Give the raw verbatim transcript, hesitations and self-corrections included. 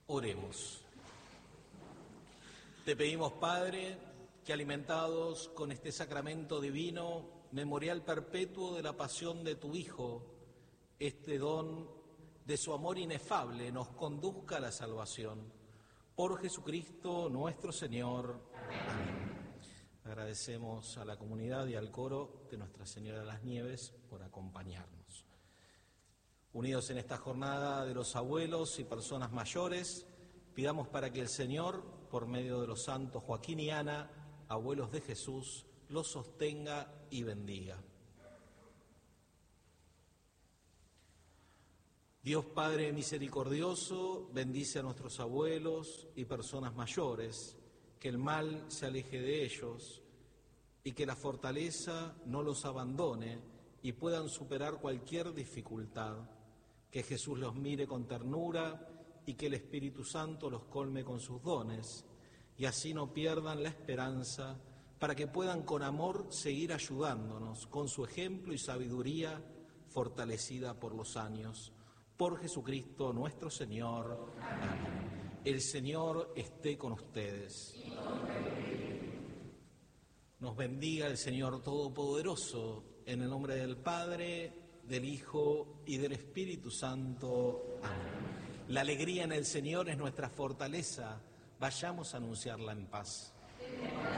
Oremos. Te pedimos, Padre, que alimentados con este sacramento divino, memorial perpetuo de la pasión de tu Hijo, este don de su amor inefable nos conduzca a la salvación. Por Jesucristo nuestro Señor. Amén. Agradecemos a la comunidad y al coro de Nuestra Señora de las Nieves por acompañarnos. Unidos en esta jornada de los abuelos y personas mayores, pidamos para que el Señor, por medio de los santos Joaquín y Ana, abuelos de Jesús, los sostenga y bendiga. Dios Padre misericordioso, bendice a nuestros abuelos y personas mayores, que el mal se aleje de ellos y que la fortaleza no los abandone y puedan superar cualquier dificultad. Que Jesús los mire con ternura y que el Espíritu Santo los colme con sus dones, y así no pierdan la esperanza, para que puedan con amor seguir ayudándonos, con su ejemplo y sabiduría fortalecida por los años. Por Jesucristo nuestro Señor. Amén. El Señor esté con ustedes. Nos bendiga el Señor Todopoderoso, en el nombre del Padre, del Hijo y del Espíritu Santo. Amén. La alegría en el Señor es nuestra fortaleza. Vayamos a anunciarla en paz.